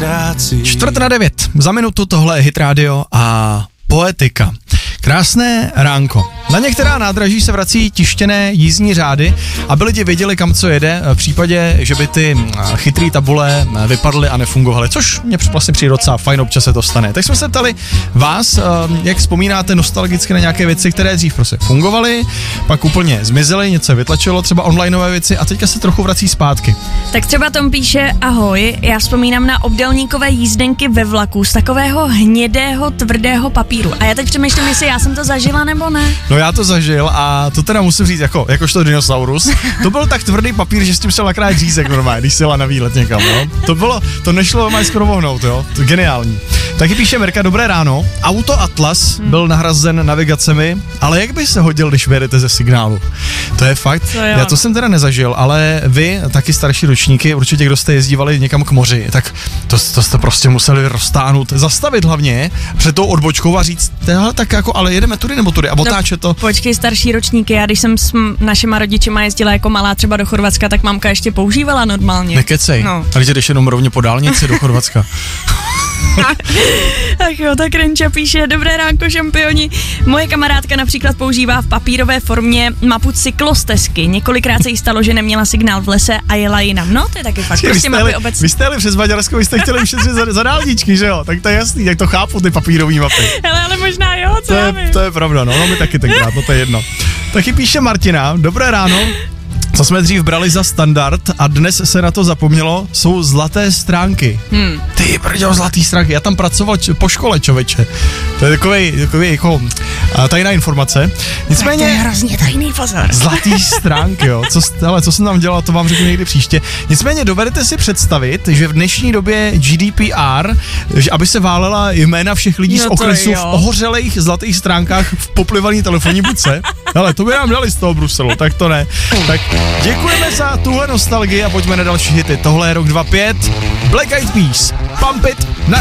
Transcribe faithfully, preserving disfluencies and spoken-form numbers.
ztrácí. Čtvrt na devět, za minutu tohle je Hit Radio a Poetika. Krásné ránko. Na některá nádraží se vrací tištěné jízdní řády, aby lidi věděli, kam co jede, v případě, že by ty chytrý tabule vypadly a nefungovaly, což mě vlastně přijde docela fajn, občas se to stane. Tak jsme se ptali vás, jak vzpomínáte nostalgicky na nějaké věci, které dřív prostě fungovaly, pak úplně zmizely, něco vytlačilo, třeba onlineové věci a teďka se trochu vrací zpátky. Tak třeba Tom píše, ahoj, já vzpomínám na obdélníkové jízdenky ve vlaku z takového hnědého, tvrdého papíru. A já teď přemýšlím, jestli já jsem to zažila nebo ne. No já to zažil a to teda musím říct, jako, jakožto dinosaurus, to byl tak tvrdý papír, že s tím šel nakrát řízek normálně, když se jela na výlet někam, no. To bylo, to nešlo normálně skoro vohnout, jo, to geniální. Taky píše Mirka, dobré ráno, Auto Atlas hmm. byl nahrazen navigacemi, ale jak by se hodil, když vyjedete ze signálu? To je fakt, to já to jsem teda nezažil, ale vy, taky starší ročníky, určitě kdo jste jezdívali někam k moři, tak to, to jste prostě museli roztáhnout, zastavit hlavně před tou odbočkou a říct, hele, tak jako, ale jedeme tudy nebo tudy a otáčet to. No, počkej, starší ročníky, já když jsem s m- našima rodičima jezdila jako malá třeba do Chorvatska, tak mamka ještě používala normálně. Nekecej, no. Ale jdeš jenom rovně po dálnici do Chorvatska. Ach jo, tak Renča píše, dobré ránko, šampioni. Moje kamarádka například používá v papírové formě mapu cyklostezky. Několikrát se jí stalo, že neměla signál v lese a jela jinam. No, to je taky fakt. Vy Prostě jste, mapy obecně. Vy jste jeli přes Maďarsko, vy jste chtěli ušetřit za, za dálničky, že jo? Tak to je jasný, jak to chápu, ty papírové mapy. Hele, ale možná jo, co to já je, vím. to je pravda, no, no my taky tenkrát, no to je jedno. Taky píše Martina, dobré ráno. Co jsme dřív brali za standard a dnes se na to zapomnělo, jsou zlaté stránky. Hmm. Ty brďo, zlatý stránky, já tam pracoval č- po škole, čověče. To je takový, takový jako a, tajná informace. Nicméně... To je hrozně tajný, pozor. Zlatý stránky, jo. Co, ale co jsem tam dělal, to vám řeknu někdy příště. Nicméně dovedete si představit, že v dnešní době G D P R, že aby se válela jména všech lidí no z okresu v ohořelých zlatých stránkách v poplivaný telefonní budce. Hele, to by nám dali z toho Bruselu, tak to ne. Tak děkujeme za tuhle nostalgii a pojďme na další hity. Tohle je rok dvacet pět, Black Eyed Peas, Pump It.